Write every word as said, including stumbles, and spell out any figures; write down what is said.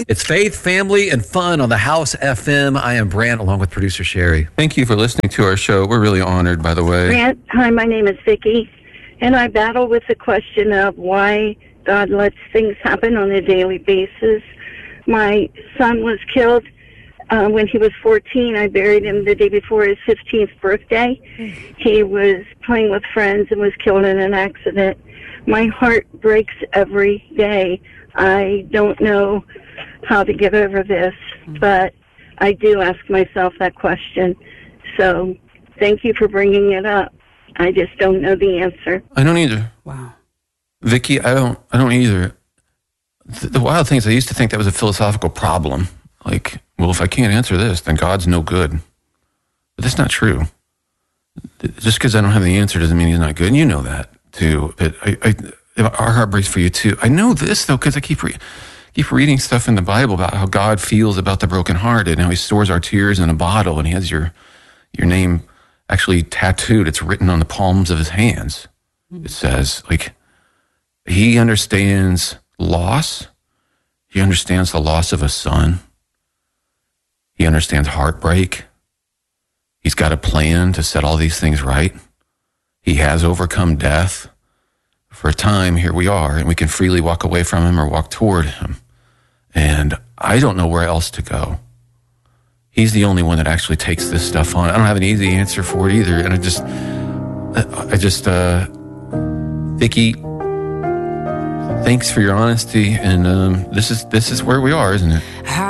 Hi. It's faith, family, and fun on the House F M. I am Brant, along with producer Sherry. Thank you for listening to our show. We're really honored, by the way. Brant, hi, my name is Vicki, and I battle with the question of why God lets things happen on a daily basis. My son was killed uh, when he was fourteen. I buried him the day before his fifteenth birthday. He was playing with friends and was killed in an accident. My heart breaks every day. I don't know how to get over this, but I do ask myself that question. So thank you for bringing it up. I just don't know the answer. I don't either. Wow. Vicky, I don't I don't either. The, the wild thing is I used to think that was a philosophical problem. Like, well, if I can't answer this, then God's no good. But that's not true. Just because I don't have the answer doesn't mean he's not good. And you know that, too. But I, I, our heart breaks for you, too. I know this, though, because I keep, re- keep reading stuff in the Bible about how God feels about the brokenhearted and how he stores our tears in a bottle, and he has your your name actually tattooed. It's written on the palms of his hands. It says, like, he understands loss. He understands the loss of a son. He understands heartbreak. He's got a plan to set all these things right. He has overcome death. For a time, here we are, and we can freely walk away from him or walk toward him. And I don't know where else to go. He's the only one that actually takes this stuff on. I don't have an easy answer for it either. And I just, I just, uh, Vicki, thanks for your honesty. And um, this is this is where we are, isn't it?